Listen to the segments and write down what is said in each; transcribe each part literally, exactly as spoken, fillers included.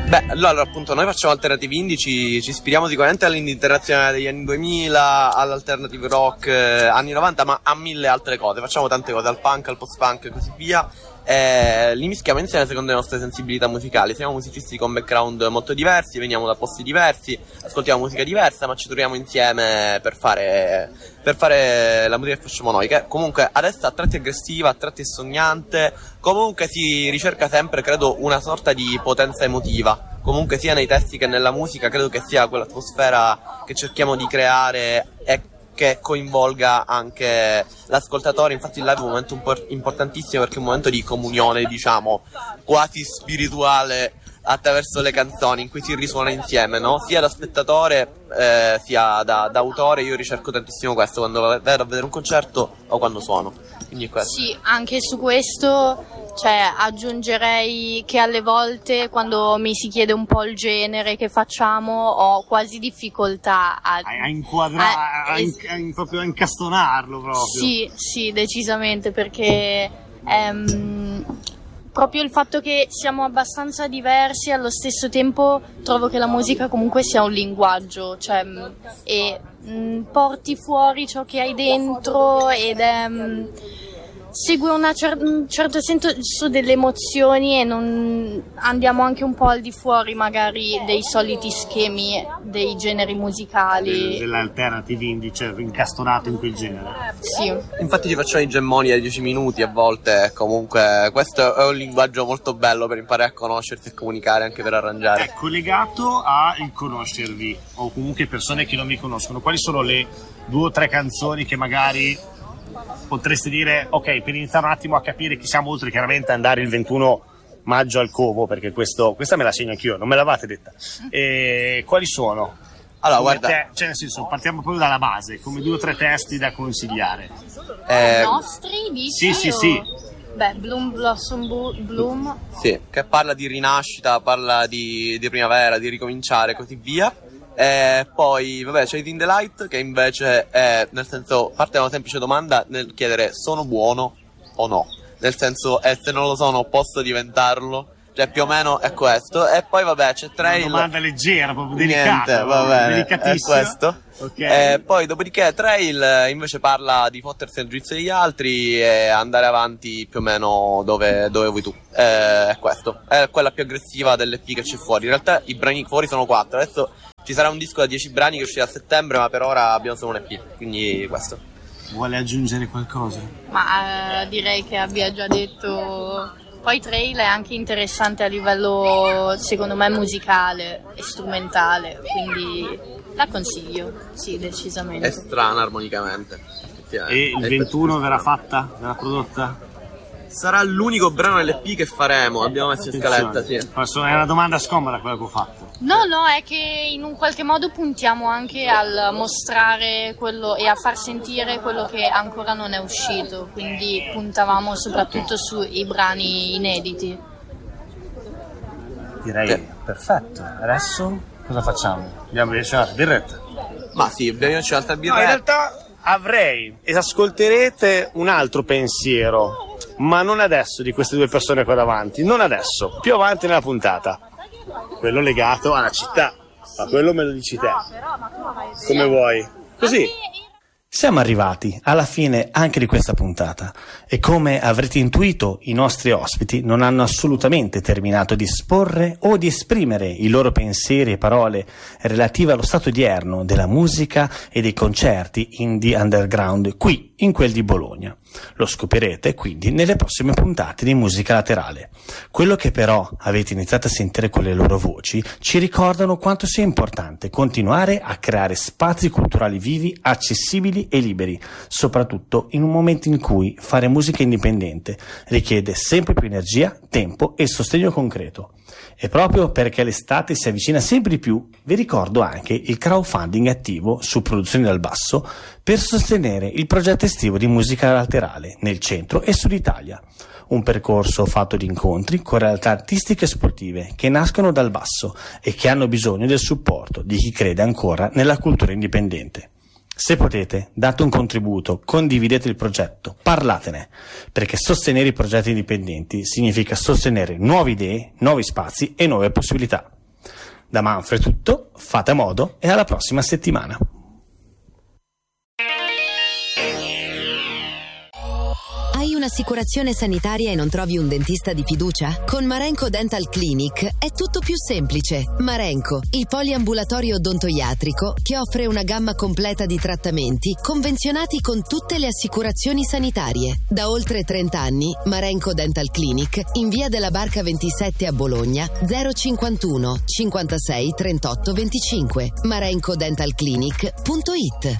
Beh, allora appunto noi facciamo alternative indie, ci, ci ispiriamo sicuramente all'indie internazionale degli anni duemila, all'alternative rock eh, anni novanta, ma a mille altre cose, facciamo tante cose, al punk, al post-punk e così via. Eh, li mischiamo insieme secondo le nostre sensibilità musicali. Siamo musicisti con background molto diversi, veniamo da posti diversi, ascoltiamo musica diversa, ma ci troviamo insieme per fare per fare la musica che facciamo noi, che comunque adesso a tratti aggressiva, a tratti è sognante, comunque si ricerca sempre, credo, una sorta di potenza emotiva, comunque sia nei testi che nella musica. Credo che sia quell'atmosfera che cerchiamo di creare e che coinvolga anche l'ascoltatore. Infatti il live è un momento un po' importantissimo, perché è un momento di comunione, diciamo, quasi spirituale, attraverso le canzoni in cui si risuona insieme, no? Sia da spettatore eh, sia da, da autore. Io ricerco tantissimo questo quando vado a vedere un concerto o quando suono. Quindi è questo. Sì, anche su questo, cioè, aggiungerei che alle volte quando mi si chiede un po' il genere che facciamo ho quasi difficoltà a, a inquadrare, a, a, in, a in, proprio a incastonarlo proprio. Sì, sì, decisamente, perché ehm, proprio il fatto che siamo abbastanza diversi, allo stesso tempo trovo che la musica comunque sia un linguaggio, cioè, e mh, porti fuori ciò che hai dentro ed è... Mh, segue una cer- un certo senso delle emozioni e non andiamo anche un po' al di fuori magari dei soliti schemi dei generi musicali. Del, dell'alternative indie, cioè incastonato in quel genere. Sì. Infatti ci facciamo i gemmoni ai dieci minuti a volte, comunque questo è un linguaggio molto bello per imparare a conoscersi e comunicare, anche per arrangiare. È collegato a il conoscervi, o comunque persone che non vi conoscono, quali sono le due o tre canzoni che magari potreste dire, ok, per iniziare un attimo a capire chi siamo, oltre chiaramente andare il ventuno maggio al Covo, perché questo, questa me la segno anch'io, non me l'avete detta. E quali sono? Allora, come guarda, te, cioè nel senso, partiamo proprio dalla base, come due o tre testi da consigliare. Eh, nostri, dici? Sì, sì, sì. Beh, Bloom Blossom Bloom. Sì, che parla di rinascita, parla di, di primavera, di ricominciare e così via. E poi, vabbè, c'è In the Light, che invece è, nel senso, parte da una semplice domanda nel chiedere: sono buono o no? Nel senso, e se non lo sono posso diventarlo? Cioè, più o meno è questo. E poi, vabbè, c'è Trail. Una domanda leggera, proprio Niente, delicata. va bene, delicatissima. è questo. Okay. E poi, dopodiché, Trail invece parla di fottersi al giudizio degli altri e andare avanti più o meno dove, dove vuoi tu. E è questo. È quella più aggressiva dell'E P che c'è fuori. In realtà i brani fuori sono quattro. Adesso ci sarà un disco da dieci brani che uscirà a settembre, ma per ora abbiamo solo un E P, quindi questo. Vuole aggiungere qualcosa? Ma eh, direi che abbia già detto. Poi Trail è anche interessante a livello, secondo me, musicale e strumentale, quindi la consiglio, sì, decisamente. È strana armonicamente. E il ventuno verrà fatta? Verrà prodotta? Sarà l'unico brano dell'E P che faremo, abbiamo messo in scaletta, sì. È una domanda scomoda quella che ho fatto. No, no, è che in un qualche modo puntiamo anche al mostrare quello e a far sentire quello che ancora non è uscito, quindi puntavamo soprattutto sui brani inediti. Direi sì. Perfetto. Adesso cosa facciamo? Andiamo a rilasciare birretta? Ma sì, beviamoci un'altra birretta. No, in realtà avrei ed ascolterete un altro pensiero, ma non adesso, di queste due persone qua davanti, non adesso, più avanti nella puntata. Quello legato alla città, ma quello me lo dici te, come vuoi, così. Siamo arrivati alla fine anche di questa puntata e come avrete intuito i nostri ospiti non hanno assolutamente terminato di esporre o di esprimere i loro pensieri e parole relative allo stato odierno della musica e dei concerti indie underground qui in quel di Bologna. Lo scoprirete quindi nelle prossime puntate di Musica Laterale. Quello che però avete iniziato a sentire con le loro voci ci ricordano quanto sia importante continuare a creare spazi culturali vivi, accessibili e liberi, soprattutto in un momento in cui fare musica indipendente richiede sempre più energia, tempo e sostegno concreto. E proprio perché l'estate si avvicina sempre di più, vi ricordo anche il crowdfunding attivo su Produzioni dal Basso per sostenere il progetto estivo di Musica Laterale nel centro e sud Italia. Un percorso fatto di incontri con realtà artistiche e sportive che nascono dal basso e che hanno bisogno del supporto di chi crede ancora nella cultura indipendente. Se potete, date un contributo, condividete il progetto, parlatene, perché sostenere i progetti indipendenti significa sostenere nuove idee, nuovi spazi e nuove possibilità. Da Manfro è tutto, fate a modo e alla prossima settimana. Hai un'assicurazione sanitaria e non trovi un dentista di fiducia? Con Marenco Dental Clinic è tutto più semplice. Marenco, il poliambulatorio odontoiatrico che offre una gamma completa di trattamenti convenzionati con tutte le assicurazioni sanitarie. Da oltre trenta anni, Marenco Dental Clinic in via della Barca ventisette a Bologna zero cinquantuno cinquantasei trentotto venticinque. marenco dental clinic punto it.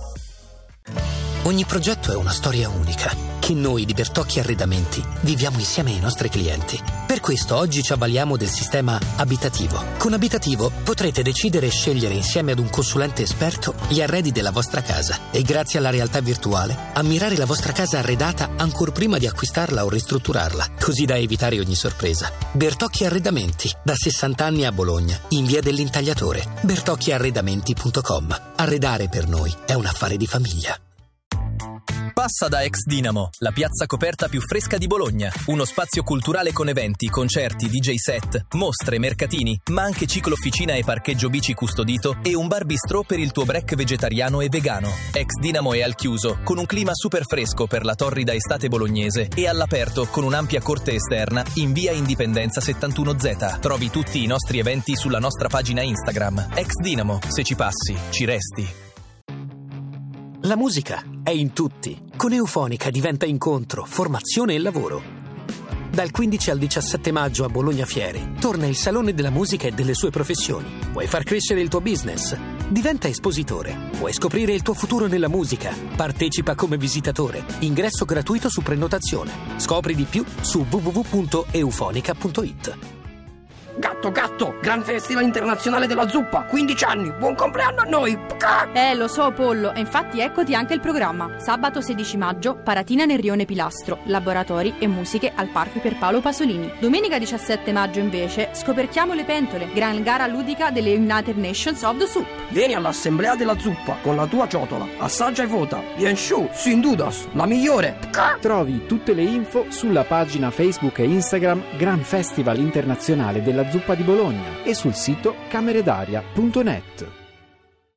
Ogni progetto è una storia unica, che noi di Bertocchi Arredamenti viviamo insieme ai nostri clienti. Per questo oggi ci avvaliamo del sistema Abitativo. Con Abitativo potrete decidere e scegliere insieme ad un consulente esperto gli arredi della vostra casa e grazie alla realtà virtuale ammirare la vostra casa arredata ancor prima di acquistarla o ristrutturarla, così da evitare ogni sorpresa. Bertocchi Arredamenti, da sessanta anni a Bologna, in via dell'Intagliatore. bertocchi arredamenti punto com. Arredare per noi è un affare di famiglia. Passa da Ex Dinamo, la piazza coperta più fresca di Bologna. Uno spazio culturale con eventi, concerti, D J set, mostre, mercatini, ma anche ciclofficina e parcheggio bici custodito e un bar bistrò per il tuo break vegetariano e vegano. Ex Dinamo è al chiuso, con un clima super fresco per la torrida estate bolognese e all'aperto con un'ampia corte esterna in via Indipendenza settantuno Z. Trovi tutti i nostri eventi sulla nostra pagina Instagram. Ex Dinamo, se ci passi, ci resti. La musica è in tutti. Con Eufonica diventa incontro, formazione e lavoro. Dal quindici al diciassette maggio a Bologna Fiere torna il Salone della Musica e delle sue professioni. Vuoi far crescere il tuo business? Diventa espositore. Vuoi scoprire il tuo futuro nella musica? Partecipa come visitatore. Ingresso gratuito su prenotazione. Scopri di più su w w w punto eufonica punto it. Gatto, gatto, Gran Festival Internazionale della Zuppa, quindici anni, buon compleanno a noi! Eh, lo so Pollo, e infatti eccoti anche il programma. Sabato sedici maggio, Paratina nel Rione Pilastro, laboratori e musiche al Parco Pierpaolo Pasolini. Domenica diciassette maggio invece, scoperchiamo le pentole, gran gara ludica delle United Nations of the Soup. Vieni all'Assemblea della Zuppa con la tua ciotola, assaggia e vota, bien show, sin dudas, la migliore! Trovi tutte le info sulla pagina Facebook e Instagram Gran Festival Internazionale della Zuppa di Bologna e sul sito cameredaria punto net.